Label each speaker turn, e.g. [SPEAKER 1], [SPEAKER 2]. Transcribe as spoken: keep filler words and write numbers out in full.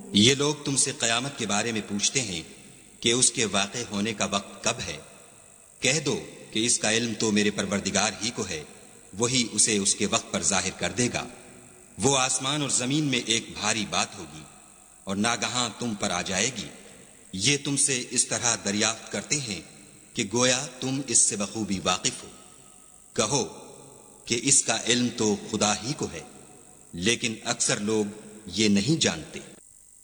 [SPEAKER 1] ये लोग तुमसे क़यामत के बारे में पूछते हैं कि उसके वाक़े होने का वक्त कब है। कह दो कि इसका इल्म तो मेरे परवरदिगार ही को है, वही उसे उसके वक्त पर जाहिर कर देगा। वो आसमान और जमीन में एक भारी बात होगी और नागहां तुम पर आ जाएगी। ये तुमसे इस तरह दरियाफ्त करते हैं कि गोया तुम इससे बखूबी वाकिफ हो। कहो कि इसका इल्म तो खुदा ही को है, लेकिन अक्सर लोग ये नहीं जानते।